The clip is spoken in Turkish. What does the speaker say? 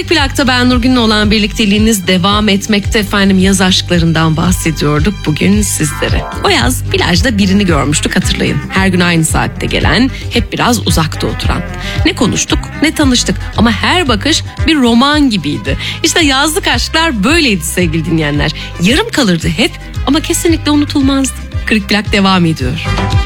Kırık Plak'ta ben Nurgün'le olan birlikteliğiniz devam etmekte efendim. Yaz aşklarından bahsediyorduk bugün sizlere. O yaz plajda birini görmüştük, hatırlayın. Her gün aynı saatte gelen, hep biraz uzakta oturan. Ne konuştuk ne tanıştık ama her bakış bir roman gibiydi. İşte yazlık aşklar böyleydi sevgili dinleyenler. Yarım kalırdı hep ama kesinlikle unutulmazdı. Kırık Plak devam ediyor.